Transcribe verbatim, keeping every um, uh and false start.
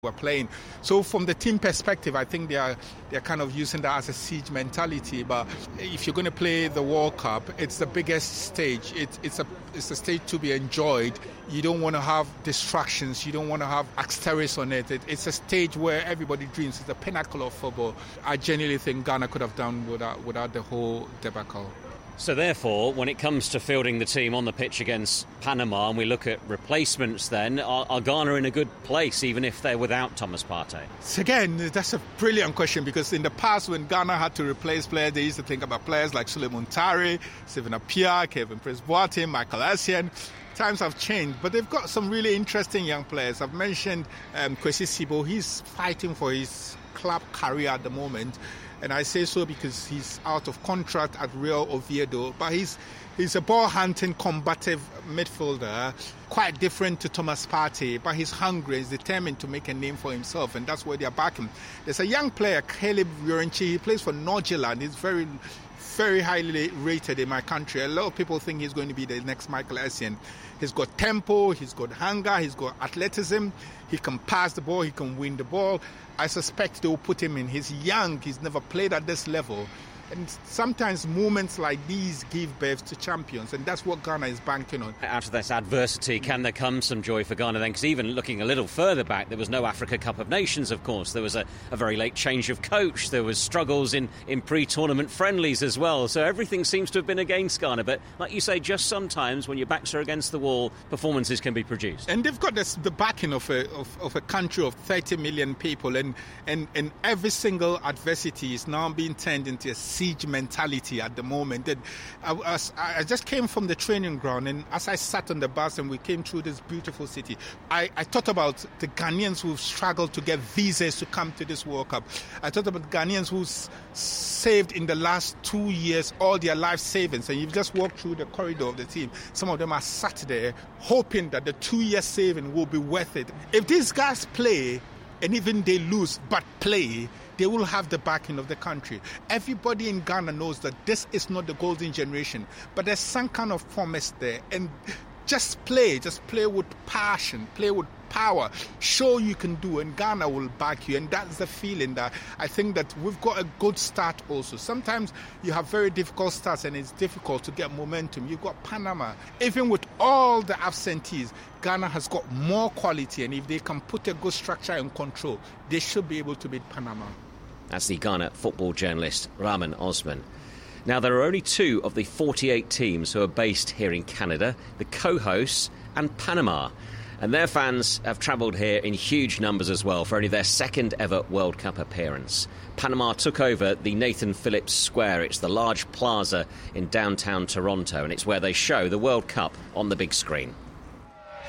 were playing. So from the team perspective, I think they are they're kind of using that as a siege mentality. But if you're going to play the World Cup, it's the biggest stage. It, it's a it's a stage to be enjoyed. You don't want to have distractions. You don't want to have asterisks on it. it. It's a stage where everybody dreams. It's the pinnacle of football. I genuinely think Ghana could have done without without the whole debacle. So therefore, when it comes to fielding the team on the pitch against Panama, and we look at replacements then, are, are Ghana in a good place, even if they're without Thomas Partey? So again, that's a brilliant question, because in the past when Ghana had to replace players, they used to think about players like Suleiman Tare, Stephen Appiah, Kevin Prince-Boateng, Michael Essien. Times have changed, but they've got some really interesting young players. I've mentioned um, Kwesi Sibo. He's fighting for his club career at the moment. And I say so because he's out of contract at Real Oviedo. But he's he's a ball-hunting, combative midfielder, quite different to Thomas Partey. But he's hungry, he's determined to make a name for himself, and that's why they're backing. There's a young player, Caleb Yorenchi. He plays for Nordirland. He's very, very highly rated in my country. A lot of people think he's going to be the next Michael Essien. He's got tempo, he's got hunger, he's got athleticism. He can pass the ball, he can win the ball. I suspect they will put him in. He's young, he's never played at this level. And sometimes moments like these give birth to champions, and that's what Ghana is banking on. Out of this adversity, can there come some joy for Ghana then? Because even looking a little further back, there was no Africa Cup of Nations, of course. There was a, a very late change of coach. There was struggles in, in pre-tournament friendlies as well. So everything seems to have been against Ghana. But like you say, just sometimes when your backs are against the wall, performances can be produced. And they've got this, the backing of a, of, of a country of thirty million people, and, and, and every single adversity is now being turned into a siege mentality at the moment. And I, was, I just came from the training ground, and as I sat on the bus and we came through this beautiful city, I, I thought about the Ghanaians who've struggled to get visas to come to this World Cup. I thought about Ghanaians who saved in the last two years all their life savings, and you've just walked through the corridor of the team. Some of them are sat there hoping that the two year saving will be worth it. If these guys play, and even they lose but play, they will have the backing of the country. Everybody in Ghana knows that this is not the golden generation, but there's some kind of promise there. And just play, just play with passion, play with power, show you can do, and Ghana will back you. And that's the feeling that I think that we've got a good start also. Sometimes you have very difficult starts and it's difficult to get momentum. You've got Panama. Even with all the absentees, Ghana has got more quality, and if they can put a good structure and control, they should be able to beat Panama. That's the Ghana football journalist Rahman Osman. Now, there are only two of the forty-eight teams who are based here in Canada, the co-hosts and Panama. And their fans have travelled here in huge numbers as well for only their second ever World Cup appearance. Panama took over the Nathan Phillips Square. It's the large plaza in downtown Toronto, and it's where they show the World Cup on the big screen.